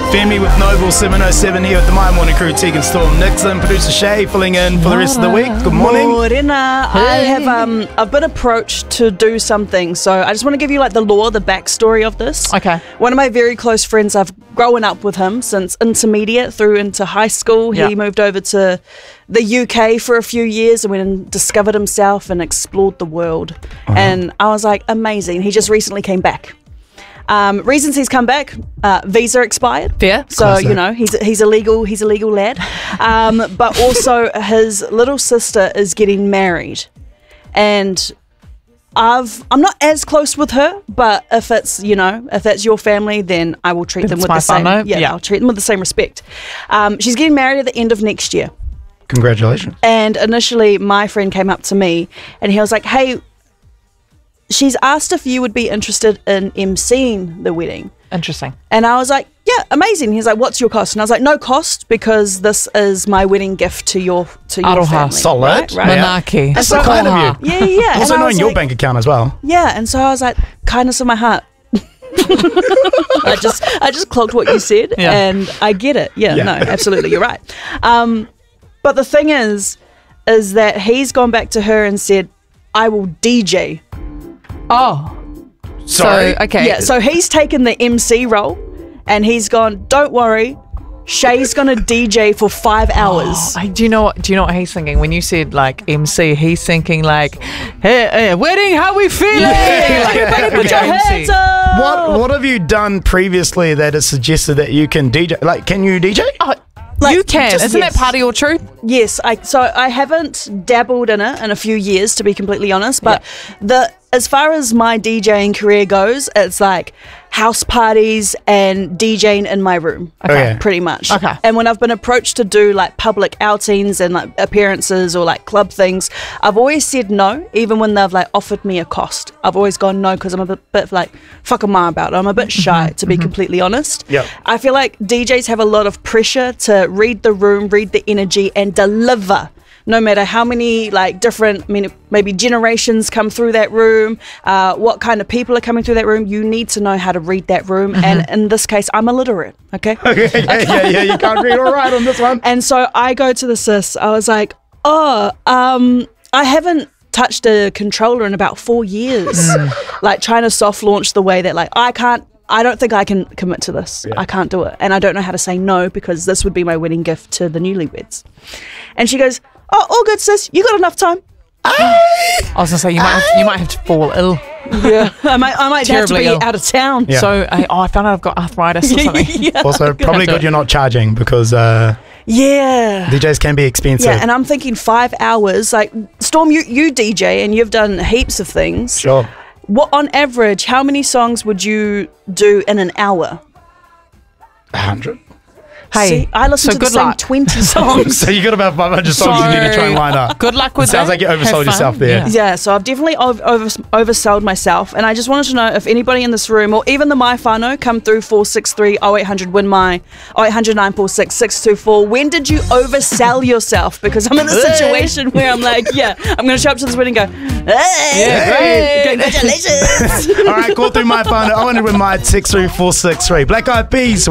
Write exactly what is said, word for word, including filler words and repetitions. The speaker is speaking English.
Femi with Noble seven oh seven here with the My Morning Crew, Tegan Storm, Nixon, producer Shay filling in for the rest of the week. Good morning. Morena. Hey. I have um I've been approached to do something, so I just want to give you like the lore, the backstory of this. Okay. One of my very close friends, I've grown up with him since intermediate through into high school. He Yeah. moved over to the U K for a few years and went and discovered himself and explored the world. Uh-huh. And I was like, amazing. He just recently came back. Um, reasons he's come back, uh, visa expired. Fair. So, Classic. you know, he's he's a legal, he's a legal lad. Um, but also his little sister is getting married. And I've, I'm not as close with her, but if it's, you know, if that's your family, then I will treat If them it's with my the same, whānau, yeah, yeah. I'll treat them with the same respect. Um, she's getting married at the end of next year. Congratulations. And initially my friend came up to me and he was like, hey, she's asked if you would be interested in emceeing the wedding. Interesting. And I was like, yeah, amazing. He's like, what's your cost? And I was like, no cost, because this is my wedding gift to your to your Aroha. family. Solid. Right, right. Yeah. Manaki. That's so kind of you. Yeah, yeah. Also And I knowing was your like, bank account as well. Yeah, and so I was like, kindness of my heart. I just I just clocked what you said, Yeah. and I get it. Yeah, Yeah. no, absolutely, you're right. Um, but the thing is, is that he's gone back to her and said, I will D J. Oh. Sorry. So, okay. Yeah, so he's taken the M C role, and he's gone, don't worry, Shay's gonna D J for five hours. I, do you know what? Do you know what he's thinking when you said like M C? He's thinking like, "Hey, hey wedding, how we feeling?" Yeah, Like, everybody put with your the M C. hands up. What What have you done previously that has suggested that you can D J? Like, can you D J? Oh, Like, you can. just- Isn't yes. that part of your truth? Yes, I so I haven't dabbled in it in a few years, to be completely honest. But the as far as my DJing career goes, it's like house parties and DJing in my room, Okay. pretty much. Okay. And when I've been approached to do like public outings and like appearances or like club things, I've always said no, even when they've like offered me a cost. I've always gone no because I'm a bit, bit like fuck a ma about it. I'm a bit shy, to be completely honest. Yep. I feel like D Js have a lot of pressure to read the room, read the energy, and deliver. No matter how many like different, I mean, maybe generations come through that room, uh, what kind of people are coming through that room, you need to know how to read that room. And in this case, I'm illiterate, okay? Okay, yeah, yeah, yeah. You can't read all right on this one. And so I go to the sis. I was like, oh, um, I haven't touched a controller in about four years. Like trying to soft launch the way that like I can't, I don't think I can commit to this. Yeah. I can't do it. And I don't know how to say no because this would be my wedding gift to the newlyweds. And she goes, oh, all good, sis. You got enough time. I was gonna say you might have, you might have to fall ill. Yeah. I might, I might have to Terribly be ill. out of town. Yeah. So I, oh, I found out I've got arthritis or something. yeah. Also, probably do good it. you're not charging because uh, Yeah. D Js can be expensive. Yeah, and I'm thinking five hours. Like, Storm, you, you D J and you've done heaps of things. Sure. What, on average, how many songs would you do in an hour? A hundred. Hey, See, I listen so to the good same luck. twenty songs. So you got about five hundred songs you need to try and line up. Good luck with Sounds that. like you oversold Have fun. yourself there. Yeah. Yeah, so I've definitely over, over, oversold myself, and I just wanted to know if anybody in this room, or even the My Whānau, come through four six three oh eight hundred win my oh eight hundred nine four six six two four. When did you oversell yourself? Because I'm in a situation where I'm like, yeah, I'm going to show up to this wedding and go, hey, Hey. congratulations. All right, call through My Phone. I want to win my six three four six three. Black Eyed Peas.